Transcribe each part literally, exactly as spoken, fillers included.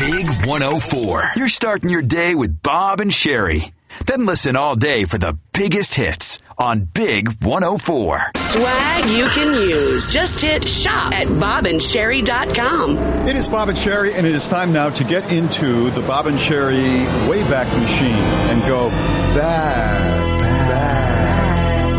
Big one oh four. You're starting your day with Bob and Sherry. Then listen all day for the biggest hits on Big one oh four. Swag you can use. Just hit shop at bob and sherry dot com. It is Bob and Sherry, and it is time now to get into the Bob and Sherry Wayback Machine and go back, back,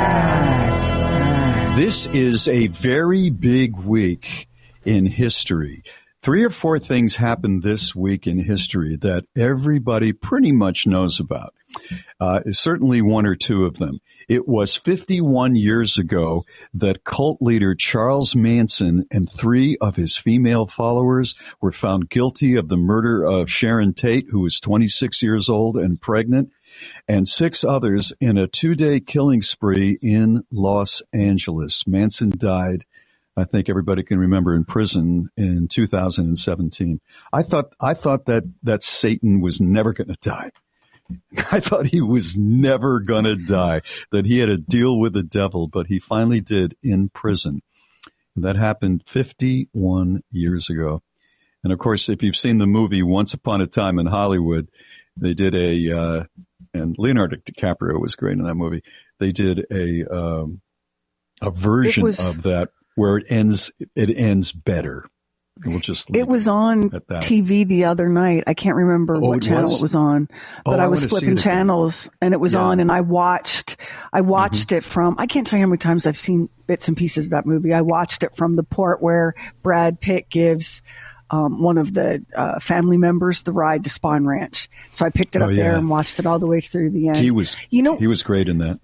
back. This is a very big week in history. Three or four things happened this week in history that everybody pretty much knows about. Uh, certainly one or two of them. It was fifty-one years ago that cult leader Charles Manson and three of his female followers were found guilty of the murder of Sharon Tate, who was twenty-six years old and pregnant, and six others in a two-day killing spree in Los Angeles. Manson died, I think everybody can remember, in prison in two thousand seventeen. I thought I thought that, that Satan was never going to die. I thought he was never going to die, that he had to deal with the devil, but he finally did in prison. And that happened fifty-one years ago. And, of course, if you've seen the movie Once Upon a Time in Hollywood, they did a uh, – and Leonardo DiCaprio was great in that movie. They did a um, a version was- of that where it ends, it ends better. We'll just it was on T V the other night. I can't remember oh, what it channel was? it was on, but oh, I was I flipping channels and it was yeah. on, and I watched, I watched mm-hmm. it from, I can't tell you how many times I've seen bits and pieces of that movie. I watched it from the part where Brad Pitt gives um, one of the uh, family members the ride to Spahn Ranch. So I picked it up oh, yeah. there and watched it all the way through the end. He was, you know, he was great in that.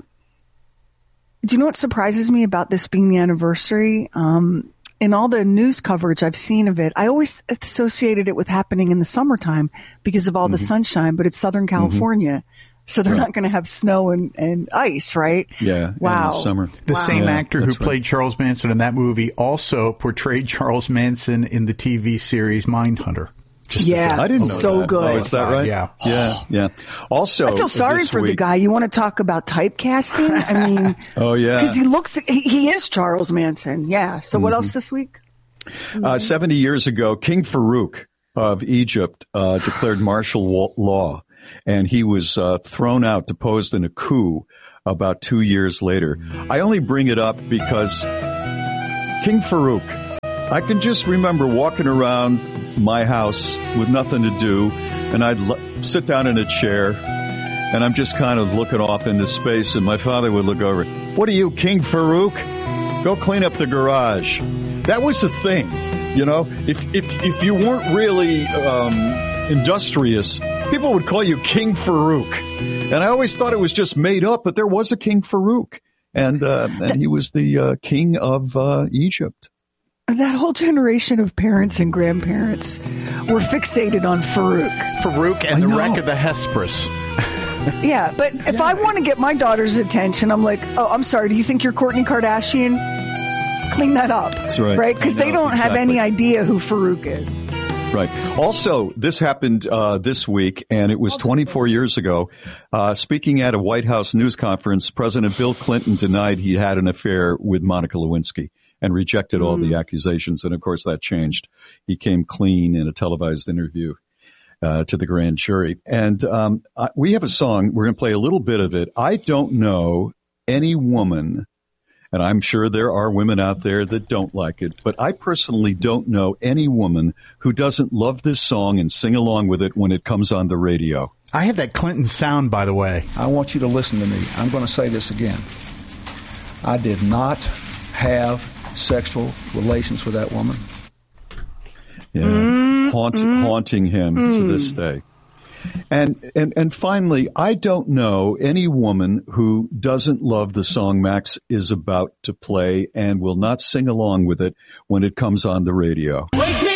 Do you know what surprises me about this being the anniversary? Um, in all the news coverage I've seen of it, I always associated it with happening in the summertime because of all mm-hmm. the sunshine, but it's Southern California. Mm-hmm. So they're right. not going to have snow and, and ice, right? Yeah. Wow. In the summer. The wow. same yeah, actor who right. played Charles Manson in that movie also portrayed Charles Manson in the T V series Mindhunter. Just yeah, I didn't know so that. good. Oh, is that right? Yeah. Yeah, yeah. Also, I feel sorry for week, the guy. You want to talk about typecasting? I mean, oh, yeah. Because he looks, he, he is Charles Manson. Yeah. So mm-hmm. what else this week? Mm-hmm. Uh, seventy years ago, King Farouk of Egypt uh, declared martial law, and he was uh, thrown out, deposed in a coup about two years later. I only bring it up because King Farouk, I can just remember walking around my house with nothing to do, and I'd l- sit down in a chair, and I'm just kind of looking off into space, and my father would look over. What are you, King Farouk? Go clean up the garage. That was the thing, you know. If if if you weren't really um, industrious, people would call you King Farouk, and I always thought it was just made up, but there was a King Farouk, and uh, and he was the uh, king of uh, Egypt. That whole generation of parents and grandparents were fixated on Farouk. Farouk and I the know. wreck of the Hesperus. Yeah, but if yes. I want to get my daughter's attention, I'm like, oh, I'm sorry, do you think you're Kourtney Kardashian? Clean that up. That's right. Right? Because they don't exactly. have any idea who Farouk is. Right. Also, this happened uh, this week, and it was twenty-four years ago. Uh, speaking at a White House news conference, President Bill Clinton denied he had an affair with Monica Lewinsky and rejected all mm. the accusations. And, of course, that changed. He came clean in a televised interview uh, to the grand jury. And um, I, we have a song. We're going to play a little bit of it. I don't know any woman, and I'm sure there are women out there that don't like it, but I personally don't know any woman who doesn't love this song and sing along with it when it comes on the radio. I have that Clinton sound, by the way. I want you to listen to me. I'm going to say this again. I did not have sexual relations with that woman. Yeah, mm, Haunt, mm, haunting him mm. to this day. And, and and finally, I don't know any woman who doesn't love the song Max is about to play and will not sing along with it when it comes on the radio. Wake me